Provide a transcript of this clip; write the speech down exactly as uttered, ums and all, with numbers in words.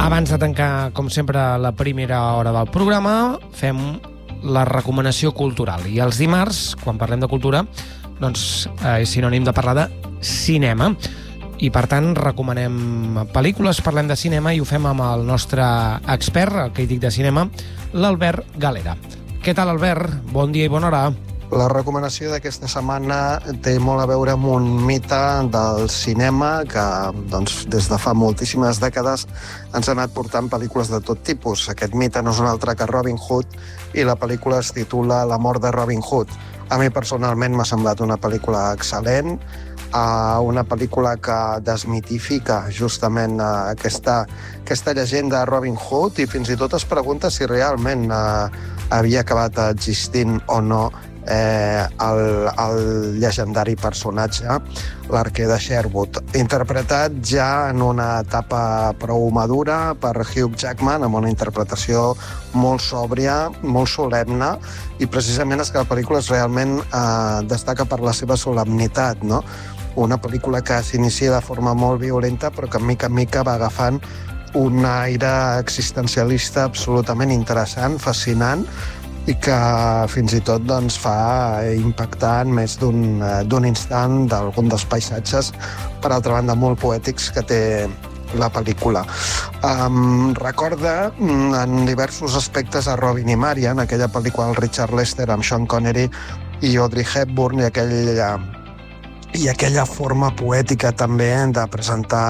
Abans de tancar, com sempre, la primera hora del programa, fem la recomanació cultural. I els dimarts, quan parlem de cultura, doncs eh, és sinònim de parlar de cinema. I, per tant, recomanem pel·lícules, parlem de cinema i ho fem amb el nostre expert, el crític de cinema, l'Albert Galera. Què tal, Albert? Bon dia i bona hora. La recomanació d'aquesta setmana té molt a veure amb un mite del cinema que doncs, des de fa moltíssimes dècades ens ha anat portant pel·lícules de tot tipus. Aquest mite no és un altre que Robin Hood i la pel·lícula es titula La mort de Robin Hood. A mi personalment m'ha semblat una pel·lícula excel·lent, una pel·lícula que desmitifica justament aquesta, aquesta llegenda de Robin Hood i fins i tot es pregunta si realment havia acabat existint o no Eh, el, el llegendari personatge, l'arquer de Sherwood, interpretat ja en una etapa prou madura per Hugh Jackman, amb una interpretació molt sòbria, molt solemne, i precisament és que la pel·lícula és realment eh, destaca per la seva solemnitat, no? Una pel·lícula que s'inicia de forma molt violenta, però que mica en mica va agafant un aire existencialista absolutament interessant, fascinant, i que fins i tot doncs, fa impactar en més d'un d'un instant d'algun dels paisatges, per altra banda, molt poètics que té la pel·lícula. Um, recorda en diversos aspectes a Robin i Marian, aquella pel·lícula del Richard Lester amb Sean Connery i Audrey Hepburn, i aquella, i aquella forma poètica també de presentar